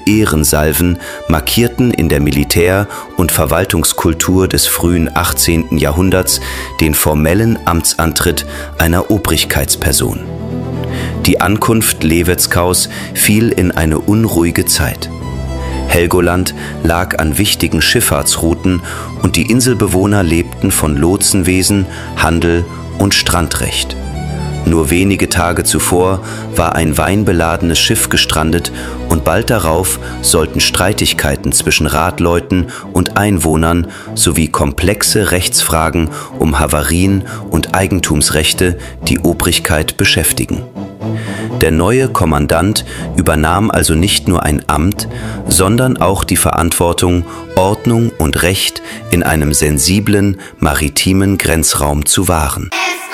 Ehrensalven markierten in der Militär- und Verwaltungskultur des frühen 18. Jahrhunderts den formellen Amtsantritt einer Obrigkeitsperson. Die Ankunft Levetskaus fiel in eine unruhige Zeit. Helgoland lag an wichtigen Schifffahrtsrouten und die Inselbewohner lebten von Lotsenwesen, Handel und Strandrecht. Nur wenige Tage zuvor war ein weinbeladenes Schiff gestrandet und bald darauf sollten Streitigkeiten zwischen Radleuten und Einwohnern sowie komplexe Rechtsfragen um Havarien und Eigentumsrechte die Obrigkeit beschäftigen. Der neue Kommandant übernahm also nicht nur ein Amt, sondern auch die Verantwortung, Ordnung und Recht in einem sensiblen maritimen Grenzraum zu wahren.